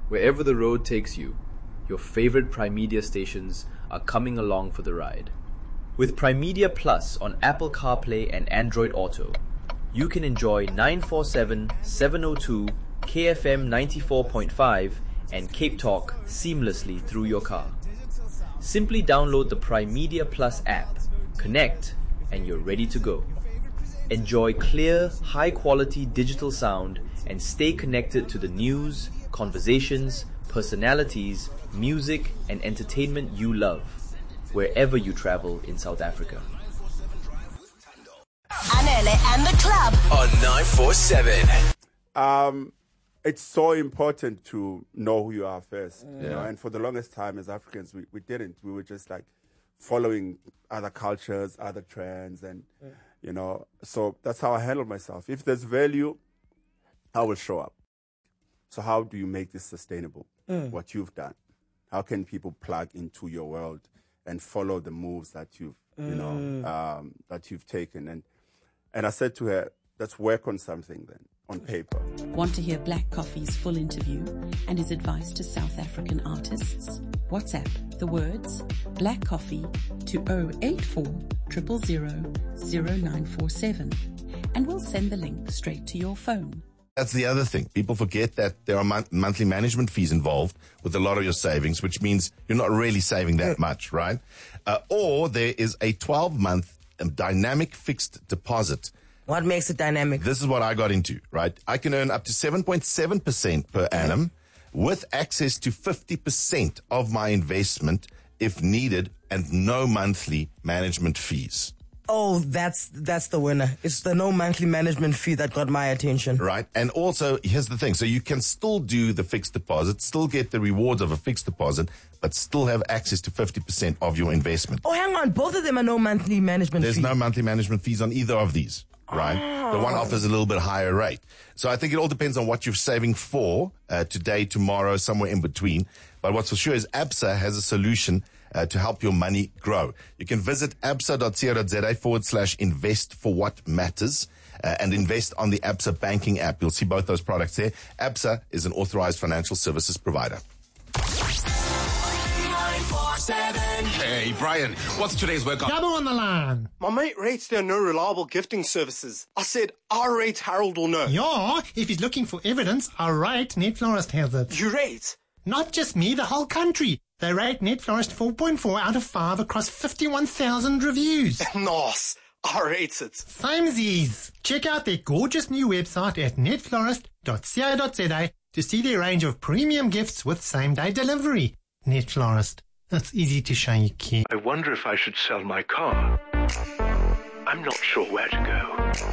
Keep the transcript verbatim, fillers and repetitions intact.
Wherever the road takes you, your favorite Primedia stations are coming along for the ride. With Primedia Plus on Apple CarPlay and Android Auto, you can enjoy nine forty-seven, seven oh two, K F M ninety-four point five and Cape Talk seamlessly through your car. Simply download the Primedia Plus app, connect, and you're ready to go. Enjoy clear, high-quality digital sound and stay connected to the news, conversations, personalities, music, and entertainment you love, wherever you travel in South Africa. Anele and the club on nine forty-seven. Um, it's so important to know who you are first. Yeah. You know, and for the longest time as Africans, we, we didn't. We were just like following other cultures, other trends, and yeah. you know. So that's how I handle myself. If there's value, I will show up. So how do you make this sustainable? Mm. What you've done. How can people plug into your world and follow the moves that you've, mm. you know, um, that you've taken? And and I said to her, let's work on something then, on paper. Want to hear Black Coffee's full interview and his advice to South African artists? WhatsApp the words Black Coffee to oh eight four, zero zero zero, zero nine four seven and we'll send the link straight to your phone. That's the other thing. People forget that there are mon- monthly management fees involved with a lot of your savings, which means you're not really saving that much, right? Uh, or there is a twelve-month um, dynamic fixed deposit. What makes it dynamic? This is what I got into, right? I can earn up to seven point seven percent per annum with access to fifty percent of my investment if needed and no monthly management fees. Oh, that's that's the winner. It's the no monthly management fee that got my attention. Right. And also, here's the thing. So you can still do the fixed deposit, still get the rewards of a fixed deposit, but still have access to fifty percent of your investment. Oh, hang on. Both of them are no monthly management There's fee. no monthly management fees on either of these, right? Oh. The one offers a little bit higher rate. So I think it all depends on what you're saving for uh, today, tomorrow, somewhere in between. But what's for sure is Absa has a solution Uh, to help your money grow. You can visit absa.co.za forward slash invest for what matters uh, and invest on the Absa banking app. You'll see both those products there. Absa is an authorized financial services provider. Hey, Brian, what's today's workout? Double on the line. My mate rates there are no reliable gifting services. I said, I rate Harold will know. Yeah, if he's looking for evidence, I rate Net Florist has it. You rate? Not just me, the whole country. They rate Net Florist four point four out of five across fifty-one thousand reviews. Nice. I rate it. Samesies. Check out their gorgeous new website at net florist dot co dot za to see their range of premium gifts with same-day delivery. Net Florist. It's easy to show you care. I wonder if I should sell my car. I'm not sure where to go.